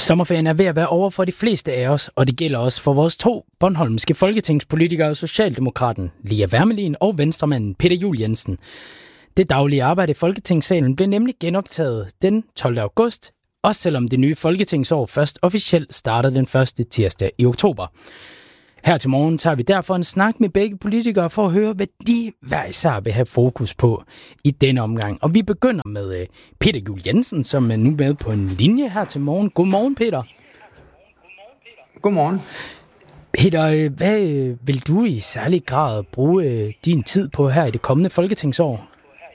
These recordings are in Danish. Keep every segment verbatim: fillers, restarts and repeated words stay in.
Sommerferien er ved at være over for de fleste af os, og det gælder også for vores to bornholmske folketingspolitikere, Socialdemokraten Lea Wermelin og venstremanden Peter Juel-Jensen. Det daglige arbejde i Folketingssalen blev nemlig genoptaget den tolvte august, også selvom det nye folketingsår først officielt startede den første tirsdag i oktober. Her til morgen tager vi derfor en snak med begge politikere for at høre, hvad de hver især vil have fokus på i denne omgang. Og vi begynder med Peter Juel-Jensen, som er nu med på en linje her til morgen. Godmorgen, Peter. Godmorgen. Peter, hvad vil du i særlig grad bruge din tid på her i det kommende folketingsår?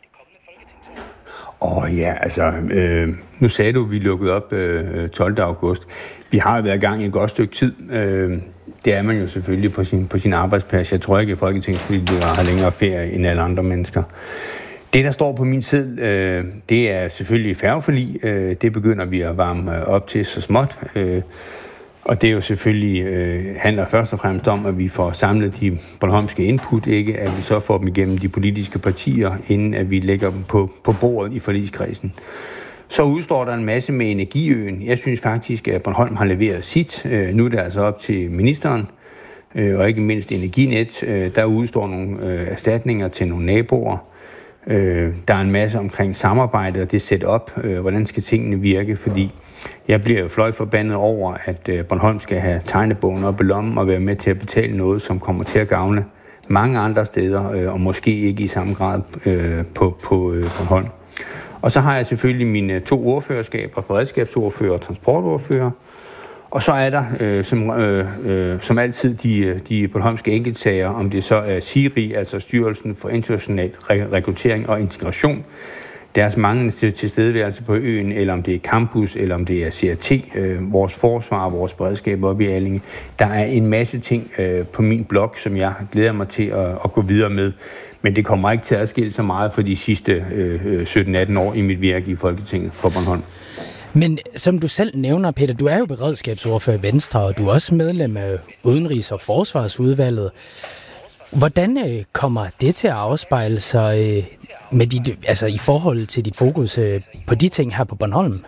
Åh oh, ja, altså, øh, nu sagde du, at vi lukkede op øh, tolvte august. Vi har jo været i gang i et godt stykke tid. Øh, det er man jo selvfølgelig på sin, på sin arbejdsplads. Jeg tror ikke, at folketingspolitikere har længere ferie end alle andre mennesker. Det, der står på min side, øh, det er selvfølgelig færgeforlig. Øh, det begynder vi at varme op til så småt. Øh, Og det er jo selvfølgelig øh, handler først og fremmest om, at vi får samlet de bornholmske input, ikke? At vi så får dem igennem de politiske partier, inden at vi lægger dem på, på bordet i forligskredsen. Så udstår der en masse med Energiøen. Jeg synes faktisk, at Bornholm har leveret sit. Øh, nu er det altså op til ministeren, øh, og ikke mindst Energinet. Øh, der udstår nogle øh, erstatninger til nogle naboer. Øh, der er en masse omkring samarbejde og det setup. Øh, hvordan skal tingene virke? Fordi jeg bliver jo fløjforbandet over, at øh, Bornholm skal have tegnebogen op i lommen og være med til at betale noget, som kommer til at gavne mange andre steder, øh, og måske ikke i samme grad øh, på, på øh, Bornholm. Og så har jeg selvfølgelig mine to ordførerskaber, beredskabsordfører og transportordfører. Og så er der, øh, som, øh, øh, som altid, de, de bornholmske enkeltsager, om det så er SIRI, altså Styrelsen for International Rekruttering og Integration, deres manglende tilstedeværelse på øen, eller om det er campus, eller om det er C R T, øh, vores forsvar, vores beredskab oppe i Allinge. Der er en masse ting øh, på min blog, som jeg glæder mig til at, at gå videre med. Men det kommer ikke til at skille så meget for de sidste øh, sytten atten år i mit virke i Folketinget for Bornholm. Men som du selv nævner, Peter, du er jo beredskabsordfører i Venstre, og du er også medlem af Udenrigs- og Forsvarsudvalget. Hvordan øh, kommer det til at afspejle sig øh, med dit, altså i forhold til dit fokus øh, på de ting her på Bornholm?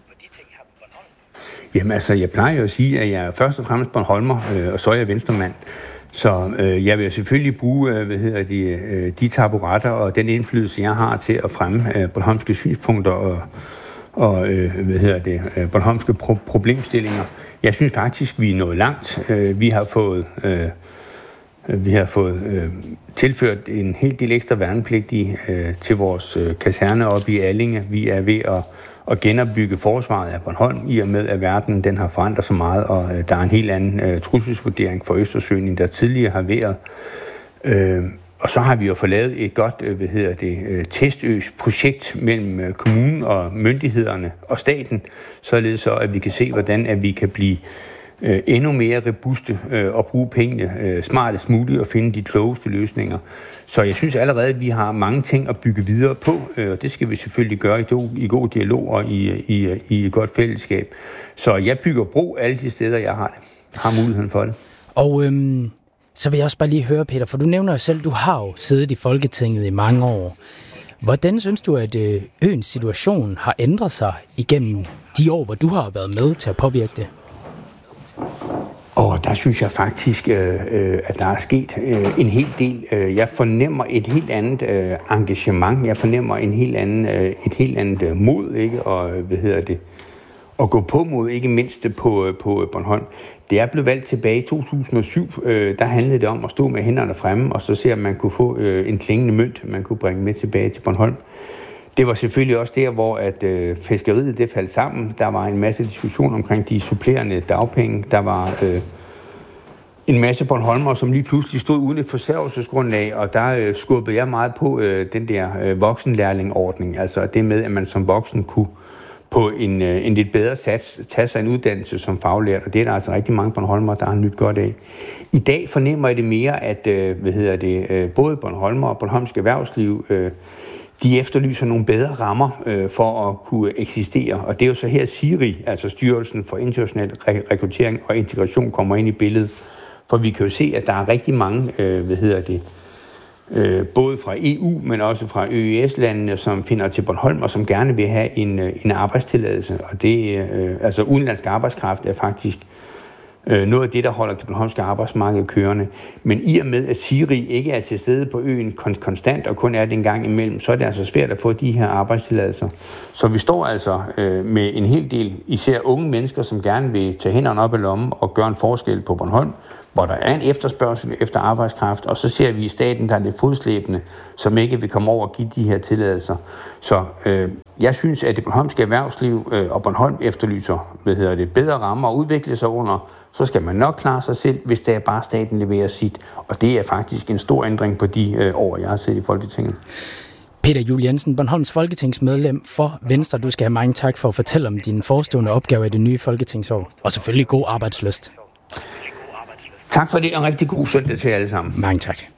Jamen altså, jeg plejer jo at sige, at jeg er først og fremmest Bornholmer, øh, og så er jeg venstremand. Så øh, jeg vil selvfølgelig bruge øh, hvad hedder de, øh, de taburetter og den indflydelse, jeg har til at fremme øh, bornholmske synspunkter og, og øh, hvad hedder det, øh, bornholmske pro- problemstillinger. Jeg synes faktisk, vi er nået langt. Øh, vi har fået... Øh, Vi har fået øh, tilført en hel del ekstra værnepligtige øh, til vores øh, kaserne oppe i Allinge. Vi er ved at, at genopbygge forsvaret af Bornholm, i og med at verden den har forandret så meget, og øh, der er en helt anden øh, trusselsvurdering for Østersøen, end der tidligere har været. Øh, og så har vi jo fået lavet et godt øh, hvad hedder det, øh, testøs-projekt mellem øh, kommunen og myndighederne og staten, således så, at vi kan se, hvordan at vi kan blive Øh, endnu mere robuste øh, og bruge pengene øh, smartest muligt og finde de klogeste løsninger. Så jeg synes allerede, at vi har mange ting at bygge videre på, øh, og det skal vi selvfølgelig gøre i, do, i god dialog og i, i, i et godt fællesskab. Så jeg bygger bro alle de steder, jeg har, det, har muligheden for det. Og øhm, så vil jeg også bare lige høre, Peter, for du nævner jo selv, du har jo siddet i Folketinget i mange år. Hvordan synes du, at øh, øens situation har ændret sig igennem de år, hvor du har været med til at påvirke det? Og der synes jeg faktisk, øh, øh, at der er sket øh, en hel del. Jeg fornemmer et helt andet øh, engagement. Jeg fornemmer en helt anden, øh, et helt andet øh, mod, ikke? Og hvad hedder det? At gå på mod, ikke mindst på, på Bornholm. Det er blevet valgt tilbage i to tusind og syv. Øh, der handlede det om at stå med hænderne fremme, og så se, om man kunne få øh, en klingende mønt, man kunne bringe med tilbage til Bornholm. Det var selvfølgelig også der, hvor at, øh, fiskeriet det faldt sammen. Der var en masse diskussion omkring de supplerende dagpenge. Der var øh, en masse bornholmere, som lige pludselig stod uden et forsørgelsesgrundlag, og der øh, skubbede jeg meget på øh, den der øh, voksenlærlingordning. Altså det med, at man som voksen kunne på en, øh, en lidt bedre sats tage sig en uddannelse som faglært, og det er der altså rigtig mange bornholmere, der har nyt godt af. I dag fornemmer jeg det mere, at øh, hvad hedder det, øh, både bornholmere og bornholmsk erhvervsliv øh, de efterlyser nogle bedre rammer øh, for at kunne eksistere. Og det er jo så her SIRI, altså Styrelsen for International Rekruttering og Integration, kommer ind i billedet. For vi kan jo se, at der er rigtig mange øh, hvad hedder det, øh, både fra E U, men også fra Ø E S-landene, som finder til Bornholm og som gerne vil have en, en arbejdstilladelse. Og det, øh, altså udenlandsk arbejdskraft er faktisk øh, noget af det, der holder det bornholmske arbejdsmarked kørende. Men i og med, at Siri ikke er til stede på øen konstant og kun er det en gang imellem, så er det altså svært at få de her arbejdstilladelser. Så vi står altså øh, med en hel del, især unge mennesker, som gerne vil tage hænderne op i lommen og gøre en forskel på Bornholm, hvor der er en efterspørgsel efter arbejdskraft, og så ser vi i staten, der er lidt fodslæbende, som ikke vil komme over og give de her tilladelser. Så øh, jeg synes, at det bornholmske erhvervsliv øh, og Bornholm efterlyser, hvad hedder det, bedre rammer at udvikle sig under, så skal man nok klare sig selv, hvis det er bare staten leverer sit. Og det er faktisk en stor ændring på de øh, år, jeg har set i Folketinget. Peter Juel-Jensen, Bornholms folketingsmedlem for Venstre. Du skal have mange tak for at fortælle om dine forestående opgaver i det nye folketingsår. Og selvfølgelig god arbejdslyst. Tak for det, og rigtig god søndag til alle sammen. Mange tak.